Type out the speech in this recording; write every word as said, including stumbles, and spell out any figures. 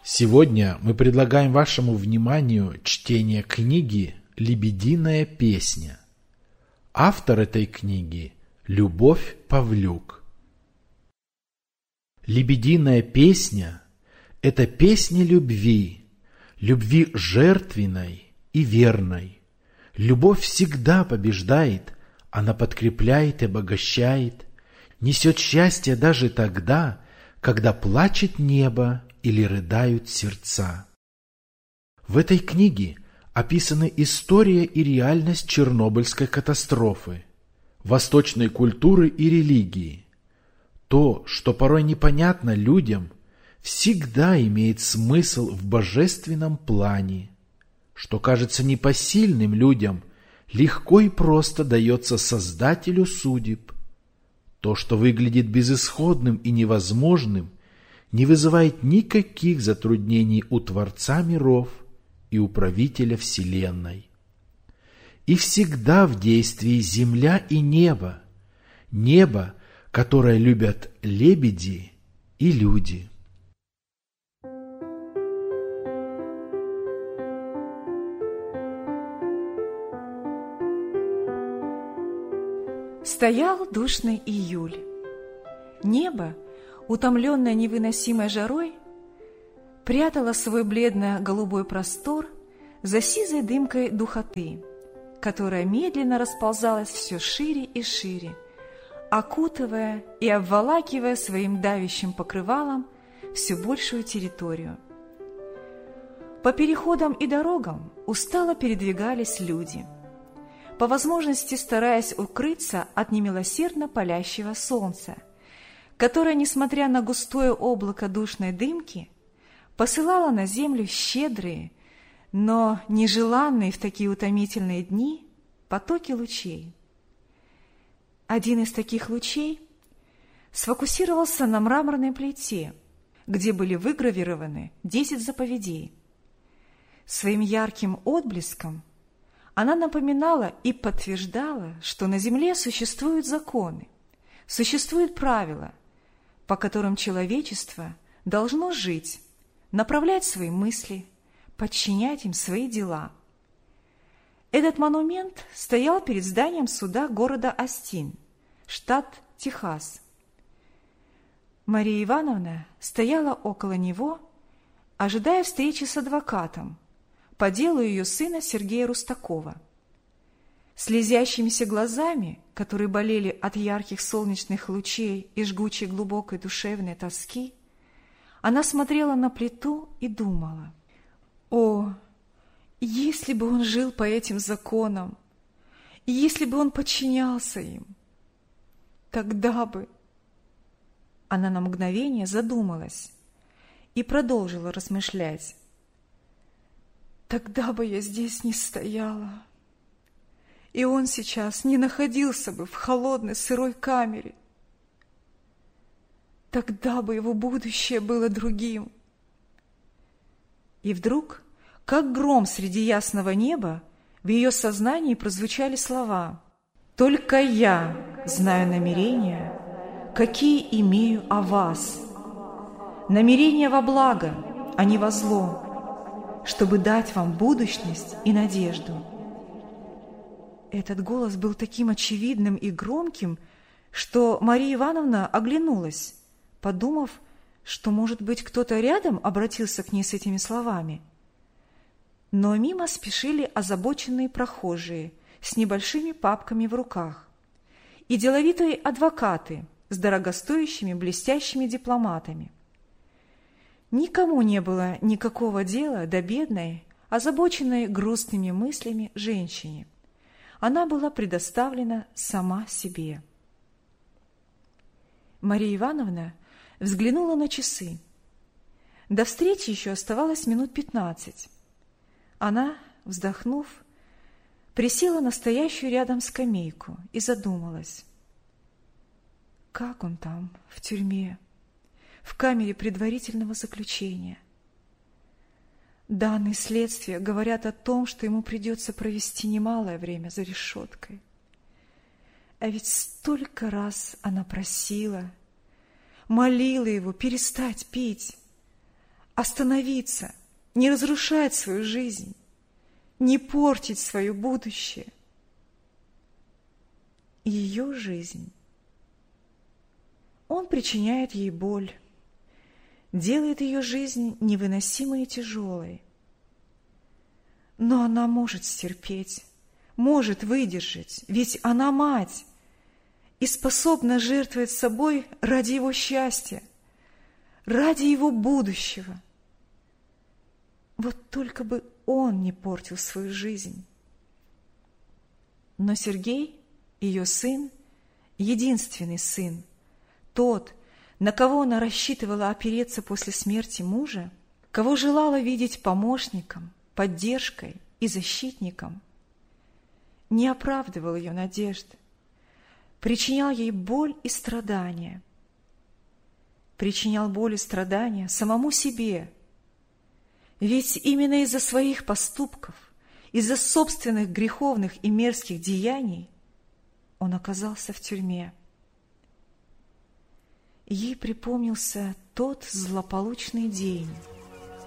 Сегодня мы предлагаем вашему вниманию чтение книги «Лебединая песня». Автор этой книги – Любовь Павлюк. Лебединая песня – это песня любви, любви жертвенной и верной. Любовь всегда побеждает, она подкрепляет и обогащает, несет счастье даже тогда, когда плачет небо или рыдают сердца. В этой книге описаны история и реальность Чернобыльской катастрофы, восточной культуры и религии. То, что порой непонятно людям, всегда имеет смысл в божественном плане. Что кажется непосильным людям, легко и просто дается Создателю судеб. То, что выглядит безысходным и невозможным, не вызывает никаких затруднений у Творца миров и Управителя Вселенной. И всегда в действии земля и небо, небо, которое любят лебеди и люди. Стоял душный июль. Небо, утомленное невыносимой жарой, прятало свой бледно-голубой простор за сизой дымкой духоты, которая медленно расползалась все шире и шире, окутывая и обволакивая своим давящим покрывалом все большую территорию. По переходам и дорогам устало передвигались люди, по возможности стараясь укрыться от немилосердно палящего солнца, которое, несмотря на густое облако душной дымки, посылало на землю щедрые, но нежеланные в такие утомительные дни потоки лучей. Один из таких лучей сфокусировался на мраморной плите, где были выгравированы десять заповедей. Своим ярким отблеском она напоминала и подтверждала, что на земле существуют законы, существуют правила, по которым человечество должно жить, направлять свои мысли, подчинять им свои дела. Этот монумент стоял перед зданием суда города Остин, штат Техас. Мария Ивановна стояла около него, ожидая встречи с адвокатом по делу ее сына Сергея Рустакова. Слезящимися глазами, которые болели от ярких солнечных лучей и жгучей глубокой душевной тоски, она смотрела на плиту и думала: «О, если бы он жил по этим законам, если бы он подчинялся им, тогда бы...» Она на мгновение задумалась и продолжила размышлять: «Тогда бы я здесь не стояла, и он сейчас не находился бы в холодной сырой камере. Тогда бы его будущее было другим». И вдруг, как гром среди ясного неба, в ее сознании прозвучали слова: «Только я знаю намерения, какие имею о вас, намерения во благо, а не во зло, чтобы дать вам будущность и надежду». Этот голос был таким очевидным и громким, что Мария Ивановна оглянулась, подумав, что, может быть, кто-то рядом обратился к ней с этими словами. Но мимо спешили озабоченные прохожие с небольшими папками в руках и деловитые адвокаты с дорогостоящими блестящими дипломатами. Никому не было никакого дела до бедной, озабоченной грустными мыслями женщине. Она была предоставлена сама себе. Мария Ивановна взглянула на часы. До встречи еще оставалось минут пятнадцать. Она, вздохнув, присела на стоящую рядом скамейку и задумалась. Как он там, в тюрьме, в камере предварительного заключения? Данные следствия говорят о том, что ему придется провести немалое время за решеткой. А ведь столько раз она просила, молила его перестать пить, остановиться, не разрушать свою жизнь, не портить свое будущее. Ее жизнь. Он причиняет ей боль, делает ее жизнь невыносимой и тяжелой. Но она может стерпеть, может выдержать, ведь она мать и способна жертвовать собой ради его счастья, ради его будущего. Вот только бы он не портил свою жизнь. Но Сергей, ее сын, единственный сын, тот, на кого она рассчитывала опереться после смерти мужа, кого желала видеть помощником, поддержкой и защитником, не оправдывал ее надежд, причинял ей боль и страдания, причинял боль и страдания самому себе, ведь именно из-за своих поступков, из-за собственных греховных и мерзких деяний он оказался в тюрьме. Ей припомнился тот злополучный день,